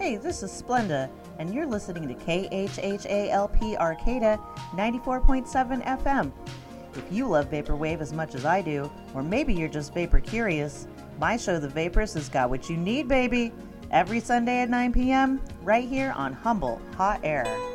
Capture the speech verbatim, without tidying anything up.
Hey, this is Splenda, and you're listening to K H H A L P Arcata ninety-four point seven F M. If you love Vaporwave as much as I do, or maybe you're just vapor curious, my show, The Vapors, has got what you need, baby! Every Sunday at nine p.m., right here on Humble Hot Air.